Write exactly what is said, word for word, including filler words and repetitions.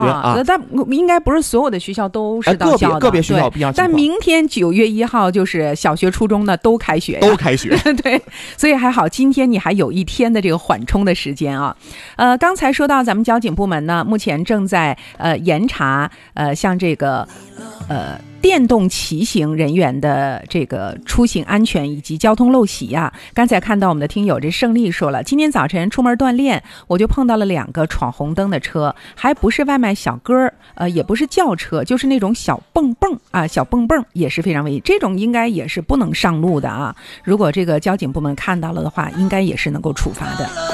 啊，那、啊、应该不是所有的学校都是到校的， 哎、个别个别学校不一样。 但明天九月一号就是小学、初中的都开学， 都开学。 对，所以还好，今天你还有一天的这个缓冲的时间啊。呃，刚才说到咱们交警部门呢，目前正在呃严查呃像这个呃。电动骑行人员的这个出行安全以及交通陋习啊，刚才看到我们的听友这胜利说了，今天早晨出门锻炼，我就碰到了两个闯红灯的车，还不是外卖小哥，呃，也不是轿车，就是那种小蹦蹦啊，小蹦蹦也是非常危险，这种应该也是不能上路的啊。如果这个交警部门看到了的话，应该也是能够处罚的。